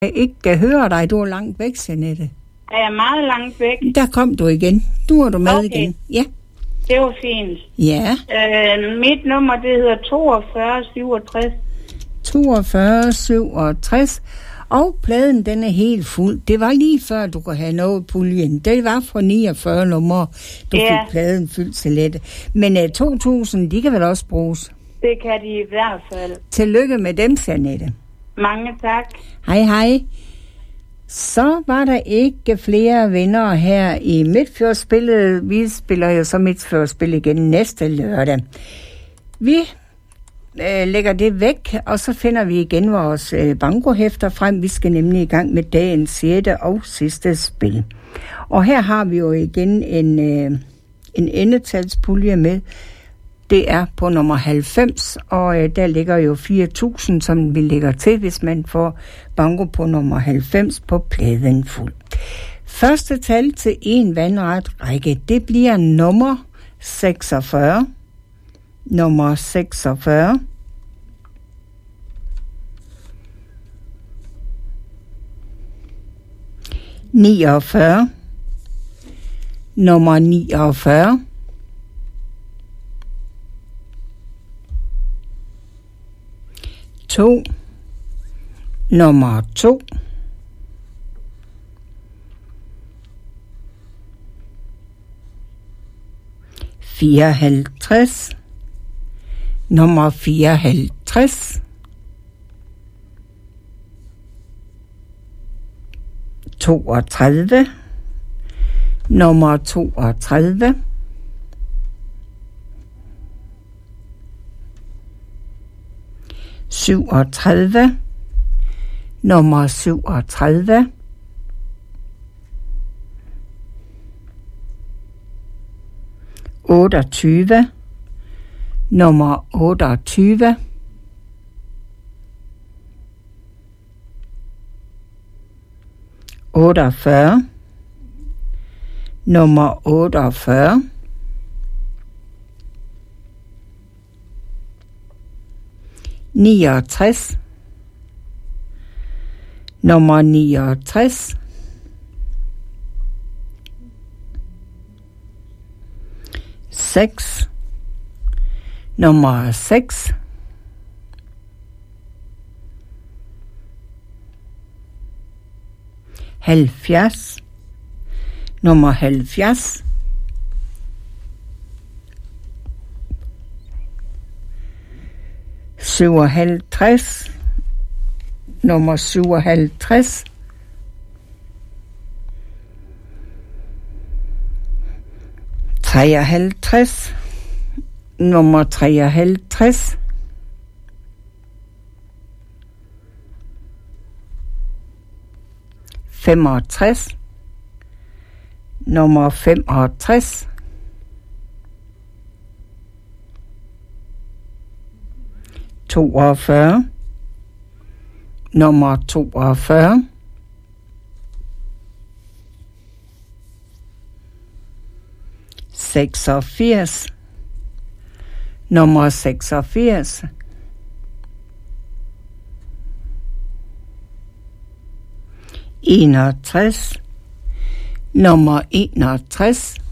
Jeg ikke kan høre dig. Du er langt væk, Jeanette. Er jeg meget langt væk? Der kom du igen. Nu er du med igen. Ja. Det var fint. Ja. Mit nummer, det hedder 4267. 4267. Og pladen, den er helt fuld. Det var lige før, du kunne have noget puljen. Det var for 49 numre, du fik pladen fyldt til lette. Men 2000, de kan vel også bruges? Det kan de i hvert fald. Tillykke med dem, Jeanette. Mange tak. Hej, hej. Så var der ikke flere vinder her i Midtfjordsspillet. Vi spiller jo så Midtfjordsspil igen næste lørdag. Vi lægger det væk, og så finder vi igen vores bankohæfter frem. Vi skal nemlig i gang med dagens 6. og sidste spil. Og her har vi jo igen en endetalspulje med. Det er på nummer 90, og der ligger jo 4.000, som vi lægger til, hvis man får banko på nummer 90 på pladen fuld. Første tal til en vandret række, det bliver nummer 46. Nummer 46. Nummer 49. 2. Nummer 2. 54. Nummer 54. 32. Nummer 32. 37. Nummer 37. 28. Nummer 28. 48. Nummer 48. 69. Nummer 69. 6. Nummer 6. 70. Nummer 70. 57. Nummer 57. 53. Nummer 53. 65. Nummer 65. 42. Nummer 42. 86. Nummer 86. 61. Nummer 61.